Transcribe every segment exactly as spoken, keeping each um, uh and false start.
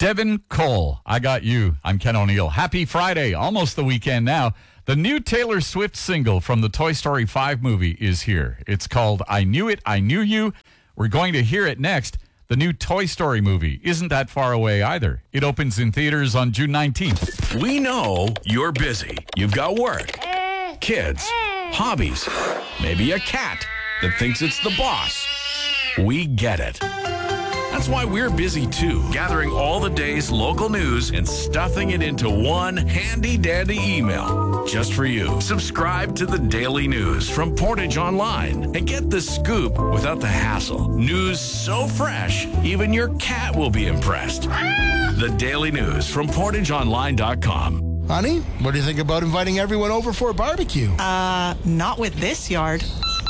Devin Cole, I Got You. I'm Ken O'Neill. Happy Friday, almost the weekend now. The new Taylor Swift single from the Toy Story five movie is here. It's called I Knew It, I Knew You. We're going to hear it next. The new Toy Story movie isn't that far away either. It opens in theaters on June nineteenth. We know you're busy. You've got work, kids, hobbies, maybe a cat that thinks it's the boss. We get it. That's why we're busy too, gathering all the day's local news and stuffing it into one handy-dandy email just for you. Subscribe to the Daily News from Portage Online and get the scoop without the hassle. News so fresh, even your cat will be impressed. The Daily News from portage online dot com. Honey, what do you think about inviting everyone over for a barbecue? Uh, not with this yard.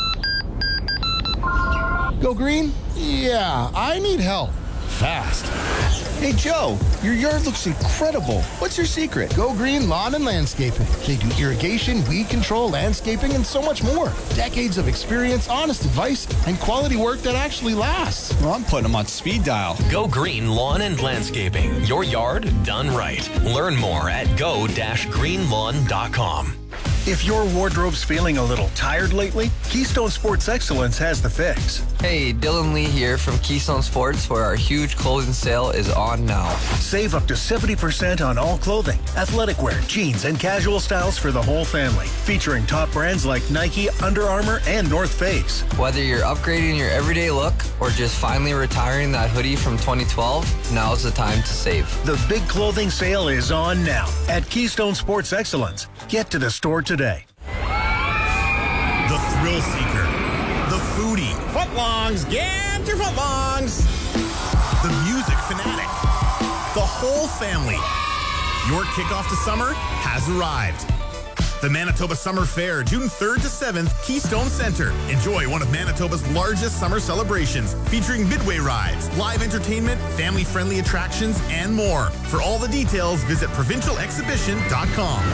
Go green? Yeah, I need help. Fast. Hey, Joe, your yard looks incredible. What's your secret? Go Green Lawn and Landscaping. They do irrigation, weed control, landscaping, and so much more. Decades of experience, honest advice, and quality work that actually lasts. Well, I'm putting them on speed dial. Go Green Lawn and Landscaping. Your yard done right. Learn more at go dash green lawn dot com. If your wardrobe's feeling a little tired lately, Keystone Sports Excellence has the fix. Hey, Dylan Lee here from Keystone Sports, where our huge clothing sale is on now. Save up to seventy percent on all clothing, athletic wear, jeans, and casual styles for the whole family, featuring top brands like Nike, Under Armour, and North Face. Whether you're upgrading your everyday look or just finally retiring that hoodie from twenty twelve, now's the time to save. The big clothing sale is on now at Keystone Sports Excellence. Get to the store today. The thrill seeker, the foodie, footlongs, get your footlongs, the music fanatic, the whole family. Your kickoff to summer has arrived. The Manitoba Summer Fair, June third to seventh, Keystone Center. Enjoy one of Manitoba's largest summer celebrations, featuring midway rides, live entertainment, family-friendly attractions, and more. For all the details, visit provincial exhibition dot com.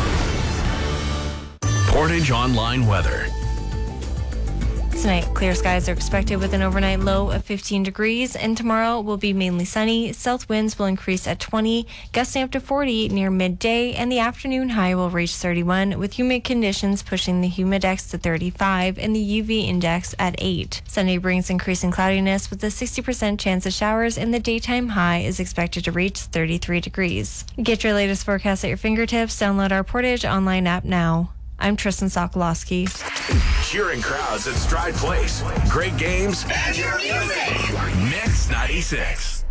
Portage Online weather. Tonight, clear skies are expected with an overnight low of fifteen degrees, and tomorrow will be mainly sunny. South winds will increase at twenty, gusting up to forty near midday, and the afternoon high will reach thirty-one, with humid conditions pushing the humidex to thirty-five and the U V index at eight. Sunday brings increasing cloudiness with a sixty percent chance of showers, and the daytime high is expected to reach thirty-three degrees. Get your latest forecast at your fingertips. Download our Portage Online app now. I'm Tristan Sokolowski. Cheering crowds at Stride Place. Great games. And your music. Mix ninety-six.